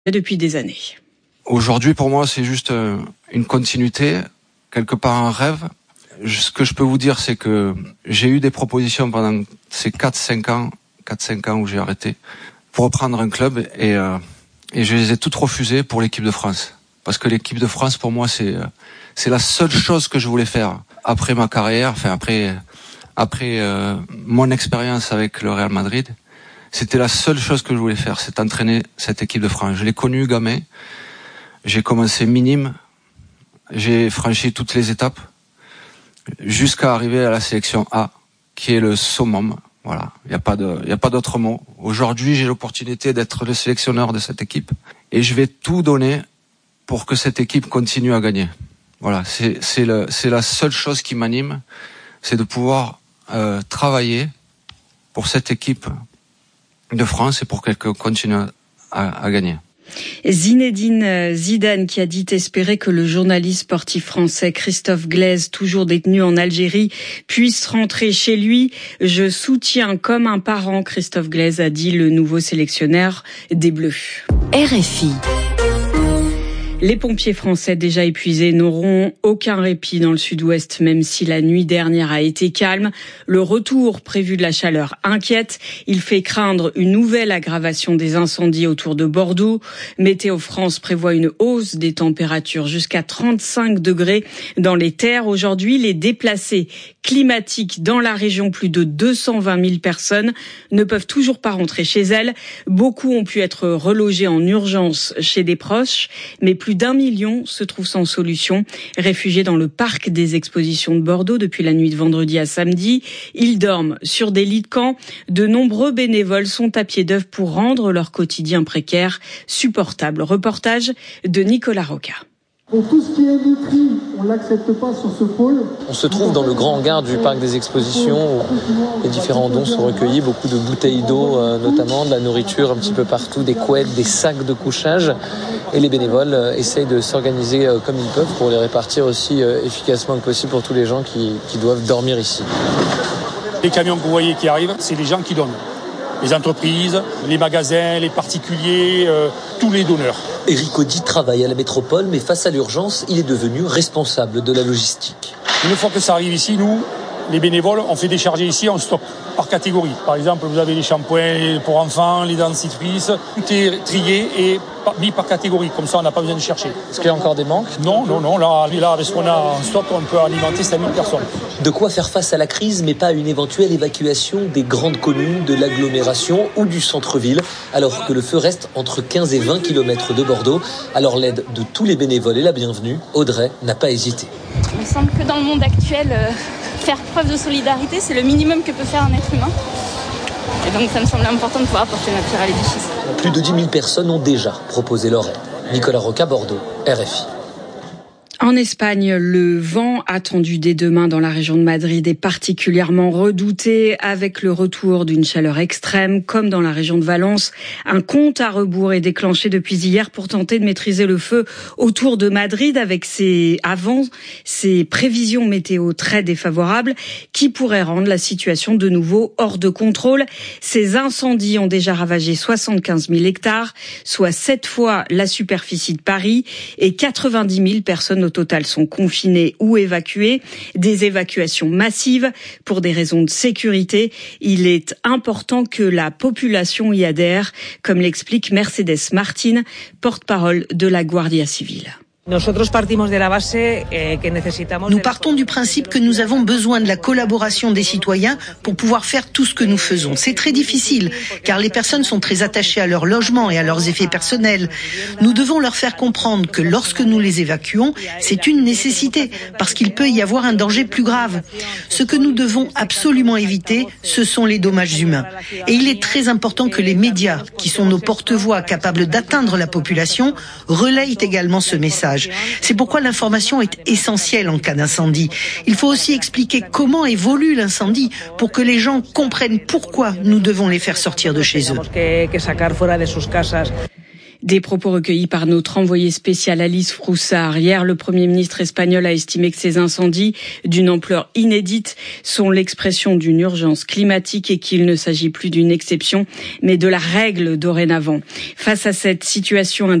depuis des années. Aujourd'hui, pour moi, c'est juste une continuité, quelque part un rêve. Ce que je peux vous dire, c'est que j'ai eu des propositions pendant ces 4-5 ans où j'ai arrêté pour reprendre un club et je les ai toutes refusées pour l'équipe de France. Parce que l'équipe de France, pour moi, c'est la seule chose que je voulais faire après ma carrière, enfin après mon expérience avec le Real Madrid. C'était la seule chose que je voulais faire, c'est entraîner cette équipe de France. Je l'ai connue gamin. J'ai commencé minime. J'ai franchi toutes les étapes jusqu'à arriver à la sélection A, qui est le summum. Voilà. Il y a pas d'autre mot. Aujourd'hui, j'ai l'opportunité d'être le sélectionneur de cette équipe et je vais tout donner pour que cette équipe continue à gagner. Voilà. C'est la seule chose qui m'anime, c'est de pouvoir travailler pour cette équipe de France et pour qu'elle continue à gagner. Zinedine Zidane qui a dit espérer que le journaliste sportif français Christophe Glaise, toujours détenu en Algérie, puisse rentrer chez lui. Je soutiens comme un parent, Christophe Glaise, a dit le nouveau sélectionneur des Bleus. RFI. Les pompiers français déjà épuisés n'auront aucun répit dans le sud-ouest, même si la nuit dernière a été calme. Le retour prévu de la chaleur inquiète. Il fait craindre une nouvelle aggravation des incendies autour de Bordeaux. Météo France prévoit une hausse des températures jusqu'à 35 degrés dans les terres. Aujourd'hui, les déplacés climatiques dans la région, plus de 220 000 personnes, ne peuvent toujours pas rentrer chez elles. Beaucoup ont pu être relogés en urgence chez des proches, mais plus d'1 million se trouvent sans solution. Réfugiés dans le parc des expositions de Bordeaux depuis la nuit de vendredi à samedi, ils dorment sur des lits de camp. De nombreux bénévoles sont à pied d'œuvre pour rendre leur quotidien précaire supportable. Reportage de Nicolas Roca. Pour tout ce qui est nutri, on ne l'accepte pas sur ce pôle. On se trouve dans le grand hangar du parc des expositions où les différents dons sont recueillis, beaucoup de bouteilles d'eau notamment, de la nourriture un petit peu partout, des couettes, des sacs de couchage. Et les bénévoles essayent de s'organiser comme ils peuvent pour les répartir aussi efficacement que possible pour tous les gens qui doivent dormir ici. Les camions que vous voyez qui arrivent, c'est les gens qui donnent. Les entreprises, les magasins, les particuliers, tous les donneurs. Éric Audy travaille à la métropole, mais face à l'urgence, il est devenu responsable de la logistique. Une fois que ça arrive ici, nous, les bénévoles, on fait décharger ici, on stocke par catégorie. Par exemple, vous avez les shampoings pour enfants, les dentifrices, tout est trié et mis par catégorie. Comme ça, on n'a pas besoin de chercher. Est-ce qu'il y a encore des manques ? Non. Là, avec ce qu'on a en stock, on peut alimenter 5000 personnes. De quoi faire face à la crise, mais pas à une éventuelle évacuation des grandes communes, de l'agglomération ou du centre-ville, alors que le feu reste entre 15 et 20 km de Bordeaux. Alors l'aide de tous les bénévoles est la bienvenue. Audrey n'a pas hésité. Il me semble que dans le monde actuel, faire preuve de solidarité, c'est le minimum que peut faire un être humain. Et donc ça me semble important de pouvoir apporter ma pierre à l'édifice. Plus de 10 000 personnes ont déjà proposé leur aide. Nicolas Roca, Bordeaux, RFI. En Espagne, le vent attendu dès demain dans la région de Madrid est particulièrement redouté avec le retour d'une chaleur extrême, comme dans la région de Valence. Un compte à rebours est déclenché depuis hier pour tenter de maîtriser le feu autour de Madrid avec ces prévisions météo très défavorables qui pourraient rendre la situation de nouveau hors de contrôle. Ces incendies ont déjà ravagé 75 000 hectares, soit 7 fois la superficie de Paris, et 90 000 personnes au total sont confinés ou évacués. Des évacuations massives pour des raisons de sécurité. Il est important que la population y adhère, comme l'explique Mercedes Martín, porte-parole de la Guardia Civile. Nous partons du principe que nous avons besoin de la collaboration des citoyens pour pouvoir faire tout ce que nous faisons. C'est très difficile, car les personnes sont très attachées à leur logement et à leurs effets personnels. Nous devons leur faire comprendre que lorsque nous les évacuons, c'est une nécessité, parce qu'il peut y avoir un danger plus grave. Ce que nous devons absolument éviter, ce sont les dommages humains. Et il est très important que les médias, qui sont nos porte-voix capables d'atteindre la population, relayent également ce message. C'est pourquoi l'information est essentielle en cas d'incendie. Il faut aussi expliquer comment évolue l'incendie pour que les gens comprennent pourquoi nous devons les faire sortir de chez eux. Des propos recueillis par notre envoyée spéciale Alice Froussard. Hier, le Premier ministre espagnol a estimé que ces incendies, d'une ampleur inédite, sont l'expression d'une urgence climatique et qu'il ne s'agit plus d'une exception, mais de la règle dorénavant. Face à cette situation,